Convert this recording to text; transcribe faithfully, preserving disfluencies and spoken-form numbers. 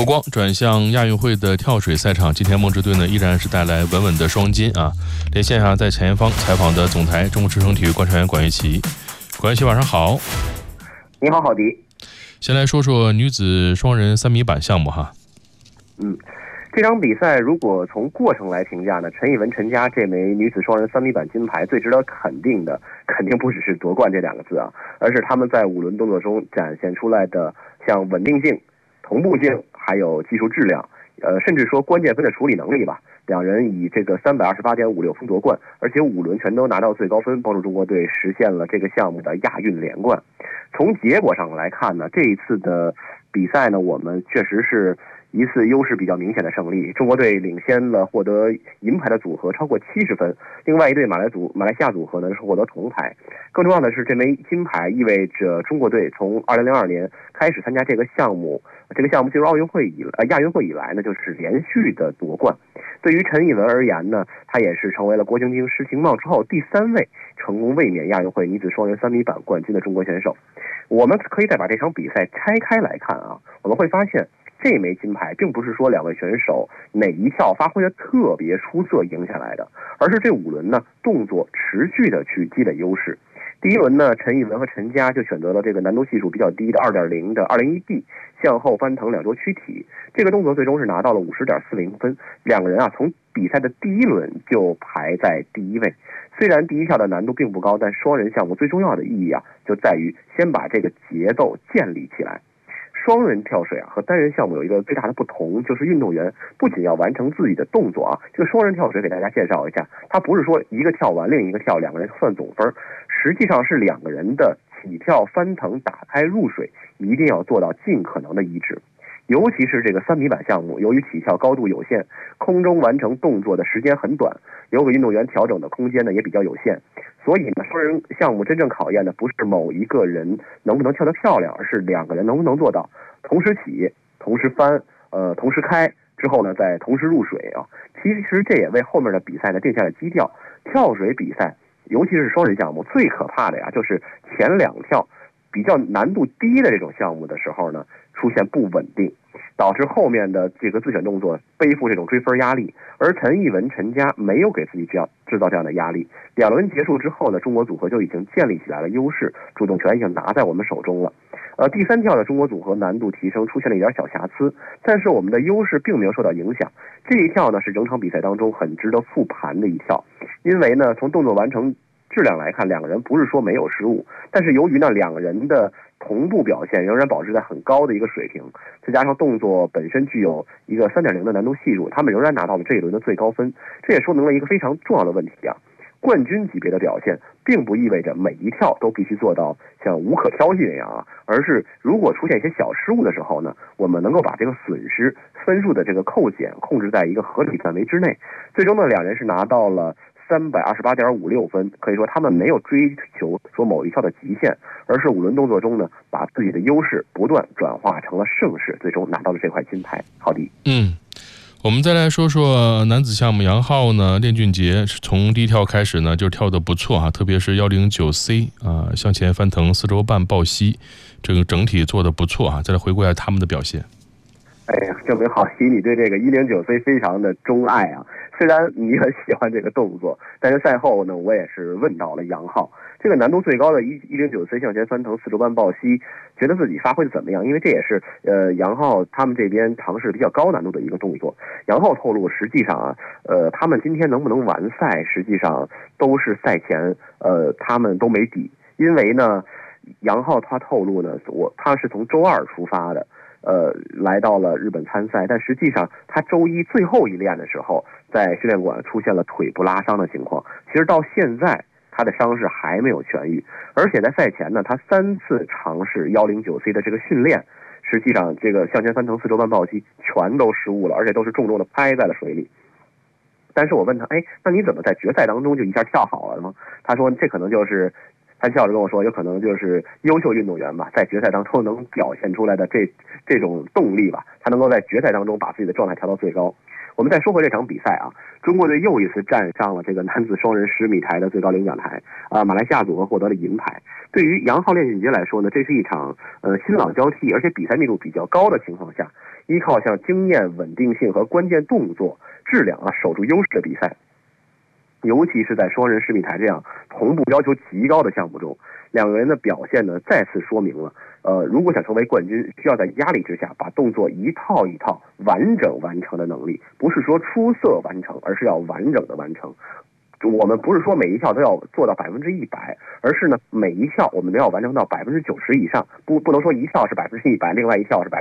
目光转向亚运会的跳水赛场，今天梦之队呢依然是带来稳稳的双金啊！连线上在前方采访的总台中国之声体育观察员管玉琪，管玉琪晚上好。 你好，郝迪。 先来说说女子双人三米板项目哈。 嗯，这场比赛如果从过程来评价呢，陈艺文、陈佳这枚女子双人三米板金牌最值得肯定的，肯定不只是夺冠这两个字啊，而是他们在五轮动作中展现出来的像稳定性、同步性，还有技术质量，呃，甚至说关键分的处理能力吧。两人以这个三百二十八点五六分夺冠，而且五轮全都拿到最高分，帮助中国队实现了这个项目的亚运连冠。从结果上来看呢，这一次的比赛呢，我们确实是一次优势比较明显的胜利。中国队领先了获得银牌的组合超过七十分，另外一队马来组马来西亚组合呢是获得铜牌。更重要的是，这枚金牌意味着中国队从二零零二年开始参加这个项目，这个项目进入奥运会以呃亚运会以来呢，就是连续的夺冠。对于陈艺文而言呢，他也是成为了郭晶晶、施廷懋之后第三位成功卫冕亚运会女子双人三米板冠军的中国选手。我们可以再把这场比赛拆开来看啊，我们会发现这枚金牌并不是说两位选手哪一跳发挥的特别出色赢下来的，而是这五轮呢动作持续的去积累优势。第一轮呢，陈艺文和陈佳就选择了这个难度系数比较低的 二点零 的 二零一 D 向后翻腾两周躯体，这个动作最终是拿到了 五十点四零 分。两个人啊从比赛的第一轮就排在第一位。虽然第一跳的难度并不高，但双人项目最重要的意义啊就在于先把这个节奏建立起来。双人跳水啊和单人项目有一个最大的不同，就是运动员不仅要完成自己的动作啊，这个双人跳水给大家介绍一下，它不是说一个跳完另一个跳，两个人算总分，实际上是两个人的起跳、翻腾、打开、入水一定要做到尽可能的一致。尤其是这个三米板项目，由于起跳高度有限，空中完成动作的时间很短，留给运动员调整的空间呢也比较有限，所以呢，双人项目真正考验的不是某一个人能不能跳得漂亮，而是两个人能不能做到同时起、同时翻、呃同时开之后呢再同时入水啊。其实这也为后面的比赛呢定下了基调。跳水比赛，尤其是双人项目，最可怕的呀就是前两跳比较难度低的这种项目的时候呢，出现不稳定，导致后面的这个自选动作背负这种追分压力。而陈艺文、陈佳没有给自己这样制造这样的压力。两轮结束之后呢，中国组合就已经建立起来了优势，主动权已经拿在我们手中了。呃，第三跳的中国组合难度提升出现了一点小瑕疵，但是我们的优势并没有受到影响。这一跳呢是整场比赛当中很值得复盘的一跳，因为呢从动作完成质量来看，两个人不是说没有失误，但是由于呢两个人的同步表现仍然保持在很高的一个水平，再加上动作本身具有一个 三点零 的难度系数，他们仍然拿到了这一轮的最高分。这也说明了一个非常重要的问题啊，冠军级别的表现并不意味着每一跳都必须做到像无可挑剔那样啊，而是如果出现一些小失误的时候呢，我们能够把这个损失分数的这个扣减控制在一个合理范围之内。最终呢，两人是拿到了三百二十八点五六分，可以说他们没有追求说某一跳的极限，而是五轮动作中呢，把自己的优势不断转化成了胜势，最终拿到了这块金牌。好的， 嗯，我们再来说说男子项目，杨昊呢，练俊杰从第一跳开始呢就跳得不错啊，特别是 一零九 C 啊，向前翻腾四周半抱膝，这个整体做得不错啊。再来回顾一下他们的表现。 哎呀，证明郝希你对这个 一零九 C 非常的钟爱啊！虽然你很喜欢这个动作，但是赛后呢，我也是问到了杨昊，这个难度最高的一零九 C 向前翻腾四周半抱膝，觉得自己发挥的怎么样？因为这也是呃杨昊他们这边尝试比较高难度的一个动作。杨昊透露，实际上啊，呃，他们今天能不能完赛，实际上都是赛前呃他们都没底，因为呢，杨昊他透露呢，我他是从周二出发的。呃，来到了日本参赛，但实际上他周一最后一练的时候，在训练馆出现了腿部拉伤的情况。其实到现在他的伤势还没有痊愈，而且在赛前呢，他三次尝试 一零九 C 的这个训练，实际上这个向前翻腾四周半抱膝全都失误了，而且都是重重的拍在了水里。但是我问他，哎，那你怎么在决赛当中就一下跳好了呢？他说这可能就是他笑着跟我说，有可能就是优秀运动员吧，在决赛当中能表现出来的这这种动力吧，他能够在决赛当中把自己的状态调到最高。我我们再说回这场比赛啊，中国队又一次站上了这个男子双人十米台的最高领奖台啊，马来西亚组合获得了银牌。对于杨昊、练俊杰来说呢，这是一场呃新老交替，而且比赛密度比较高的情况下，依靠像经验、稳定性和关键动作质量啊守住优势的比赛。尤其是在双人十米台这样同步要求极高的项目中，两个人的表现呢再次说明了，呃，如果想成为冠军，需要在压力之下把动作一套一套完整完成的能力，不是说出色完成，而是要完整的完成。我们不是说每一项都要做到百分之一百，而是呢每一项我们都要完成到百分之九十以上，不不能说一项是百分之一百，另外一项是百分之